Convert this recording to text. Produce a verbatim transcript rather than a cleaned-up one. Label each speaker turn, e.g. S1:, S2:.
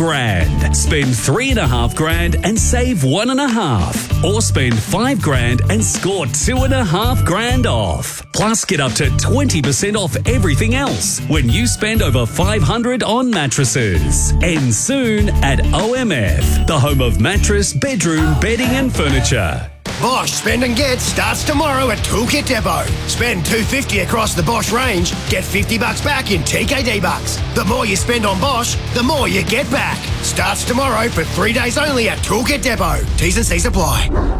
S1: grand. Spend three and a half grand and save one and a half. Or spend five grand and score two and a half grand off. Plus, get up to twenty percent off everything else when you spend over five hundred on mattresses. End soon at O M F, the home of mattress, bedroom, bedding and furniture.
S2: Bosch Spend and Get starts tomorrow at Toolkit Depot. Spend two hundred fifty dollars across the Bosch range, get fifty bucks back in T K D bucks. The more you spend on Bosch, the more you get back. Starts tomorrow for three days only at Toolkit Depot. T's and C's apply.